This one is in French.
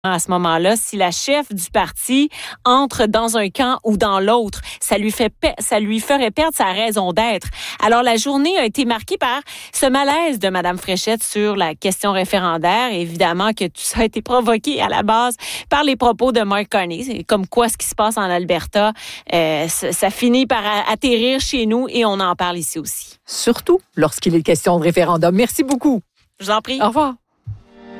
À ce moment-là, si la chef du parti entre dans un camp ou dans l'autre, ça lui ferait perdre sa raison d'être. Alors, la journée a été marquée par ce malaise de Mme Fréchette sur la question référendaire. Évidemment que tout ça a été provoqué à la base par les propos de Mark Carney. C'est comme quoi ce qui se passe en Alberta, ça finit par atterrir chez nous et on en parle ici aussi. Surtout lorsqu'il est question de référendum. Merci beaucoup. Je vous en prie. Au revoir.